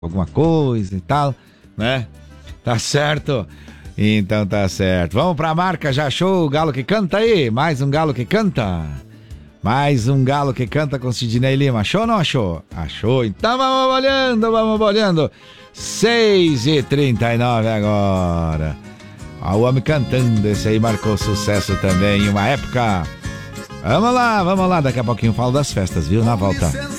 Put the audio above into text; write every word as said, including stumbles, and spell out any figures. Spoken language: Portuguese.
alguma coisa e tal, né? Tá certo? Então tá certo. Vamos pra marca, já achou o galo que canta aí? Mais um galo que canta? Mais um galo que canta com Sidney Lima. Achou ou não achou? Achou. Então vamos olhando, vamos olhando. seis e trinta e nove agora. Ó, o homem cantando, esse aí marcou sucesso também em uma época. Vamos lá, vamos lá. Daqui a pouquinho eu falo das festas, viu? Na volta.